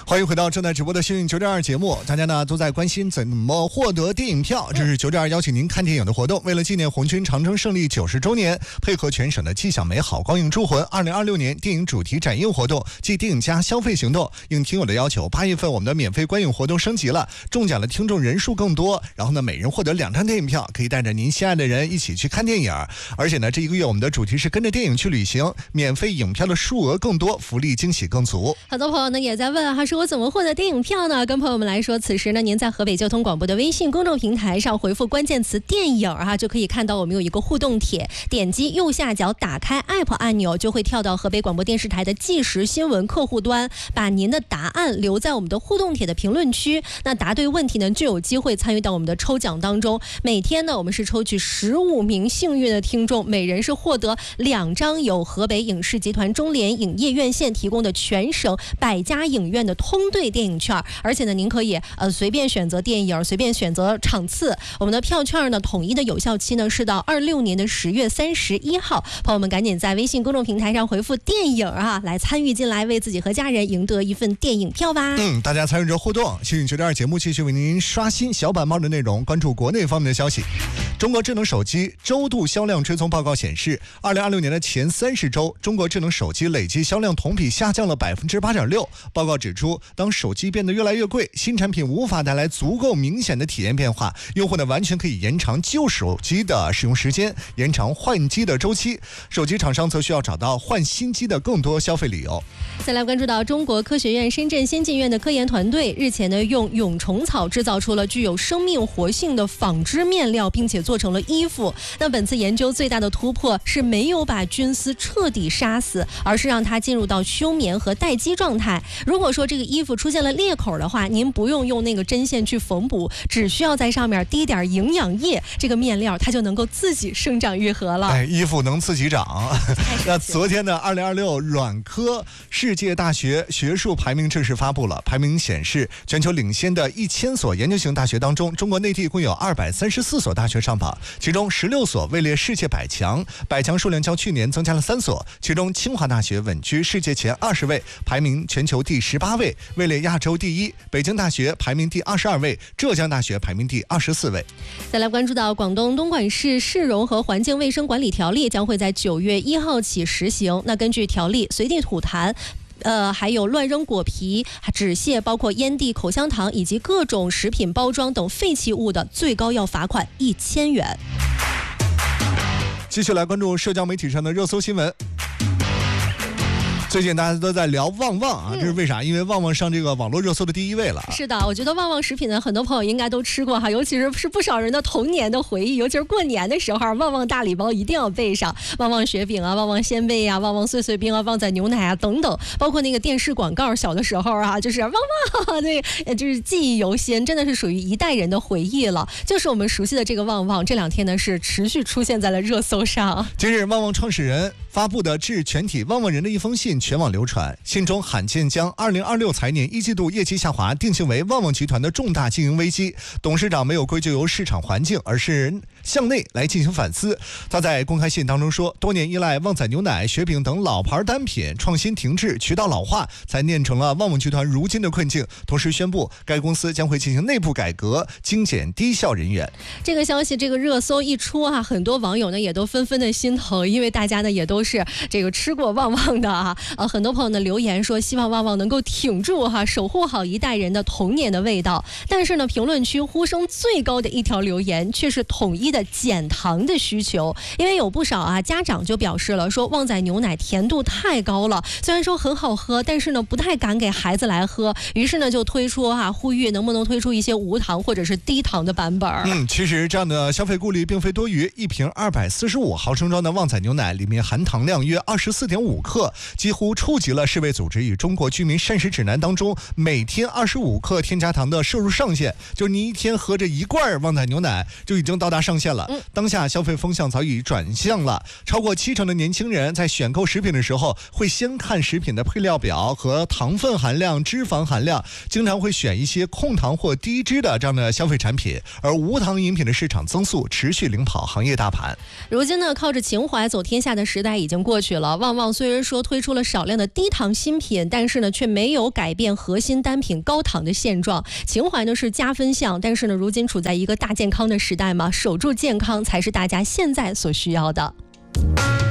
欢迎回到正在直播的幸运9.2节目，大家呢都在关心怎么获得电影票。这是9.2邀请您看电影的活动。为了纪念红军长征胜利90周年，配合全省的气象美好光影铸魂2026年电影主题展映活动暨电影加消费行动，应听友的要求，8月份我们的免费观影活动升级了，中奖的听众人数更多，然后呢每人获得2张电影票，可以带着您心爱的人一起去看电影。而且呢这一个月我们的主题是跟着电影去旅行，免费影票的数额更多，福利惊喜更足。 很多朋友呢也在问，说我怎么获得电影票呢？跟朋友们来说，此时呢您在河北交通广播的微信公众平台上回复关键词电影就可以看到我们有一个互动帖，点击右下角打开 app 按钮，就会跳到河北广播电视台的即时新闻客户端，把您的答案留在我们的互动帖的评论区，那答对问题呢就有机会参与到我们的抽奖当中。每天呢我们是抽取15名幸运的听众，每人是获得2张由河北影视集团中联影业院线提供的全省100家影院的通兑电影券，而且呢您可以随便选择电影，随便选择场次。我们的票券呢统一的有效期呢是到26年的10月31号，朋友们赶紧在微信公众平台上回复电影来参与进来，为自己和家人赢得一份电影票吧。 大家参与着互动。幸运9.2节目继续为您刷新小板帽的内容，关注国内方面的消息。中国智能手机周度销量追踪报告显示，2026年的前30周，中国智能手机累计销量同比下降了8.6%。报告指出，当手机变得越来越贵，新产品无法带来足够明显的体验变化，用户呢完全可以延长旧手机的使用时间，延长换机的周期。手机厂商则需要找到换新机的更多消费理由。 再来关注到中国科学院深圳先进院的科研团队日前呢用蛹虫草制造出了具有生命活性的纺织面料，并且做成了衣服。那本次研究最大的突破是没有把菌丝彻底杀死，而是让它进入到休眠和待机状态。如果说这个衣服出现了裂口的话，您不用那个针线去缝补，只需要在上面滴点营养液，这个面料它就能够自己生长愈合了。 衣服能自己长。那昨天呢2026软科世界大学学术排名正式发布了，排名显示全球领先的1000所研究型大学当中，中国内地共有234所大学上榜，其中16所位列世界100强，100强数量较去年增加了3所，其中清华大学稳居世界前20位，排名全球第18位，位列亚洲第1，北京大学排名第22位，浙江大学排名第24位。 再来关注到广东东莞市市容和环境卫生管理条例将会在9月1号起实行。那根据条例，随地吐痰还有乱扔果皮、纸屑，包括烟蒂、口香糖以及各种食品包装等废弃物的，最高要罚款1000元。 继续来关注社交媒体上的热搜新闻。最近大家都在聊旺旺这是为啥？因为旺旺上这个网络热搜的第1位了。 是的，我觉得旺旺食品呢，很多朋友应该都吃过尤其是不少人的童年的回忆，尤其是过年的时候，旺旺大礼包一定要备上，旺旺雪饼旺旺鲜贝旺旺碎碎冰旺仔牛奶等等，包括那个电视广告，小的时候就是旺旺，对，就是记忆犹新，真的是属于一代人的回忆了。就是我们熟悉的这个旺旺，这2天呢是持续出现在了热搜上。 今日旺旺创始人发布的致全体旺旺人的一封信全网流传，信中罕见将2026财年1季度业绩下滑定性为旺旺集团的重大经营危机。董事长没有归咎由市场环境，而是向内来进行反思。他在公开信当中说，多年依赖旺仔牛奶、雪饼等老牌单品创新停滞、渠道老化，才酿成了旺旺集团如今的困境。同时宣布，该公司将会进行内部改革，精简低效人员。 这个消息，这个热搜一出很多网友呢也都纷纷的心疼，因为大家呢也都是这个吃过旺旺的很多朋友呢留言说，希望旺旺能够挺住守护好一代人的童年的味道。但是呢，评论区呼声最高的一条留言却是统一的减糖的需求，因为有不少家长就表示了，说旺仔牛奶甜度太高了，虽然说很好喝，但是呢不太敢给孩子来喝，于是呢就推出呼吁能不能推出一些无糖或者是低糖的版本。 其实这样的消费顾虑并非多余，一瓶245毫升装的旺仔牛奶里面含糖量约24.5克，几乎触及了世卫组织与中国居民膳食指南当中每天25克添加糖的摄入上限，就是你一天喝这1罐旺仔牛奶就已经到达上限现了。当下消费风向早已转向了，超过70%的年轻人在选购食品的时候，会先看食品的配料表和糖分含量、脂肪含量，经常会选一些控糖或低脂的这样的消费产品，而无糖饮品的市场增速持续领跑行业大盘。 如今呢，靠着情怀走天下的时代已经过去了。旺旺虽然说推出了少量的低糖新品，但是呢，却没有改变核心单品高糖的现状。情怀呢是加分项，但是呢，如今处在一个大健康的时代嘛，守住健康才是大家现在所需要的。